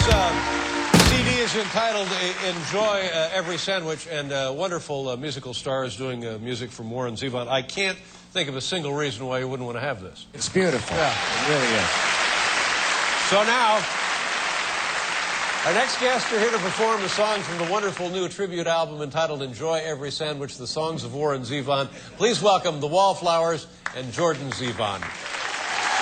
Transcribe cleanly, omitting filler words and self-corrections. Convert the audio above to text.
CD is entitled Enjoy Every Sandwich, and wonderful musical stars doing music from Warren Zevon. I can't think of a single reason why you wouldn't want to have this. It's beautiful. Yeah. It really is. So now, our next guests are here to perform a song from the wonderful new tribute album entitled Enjoy Every Sandwich, the songs of Warren Zevon. Please welcome the Wallflowers and Jordan Zevon.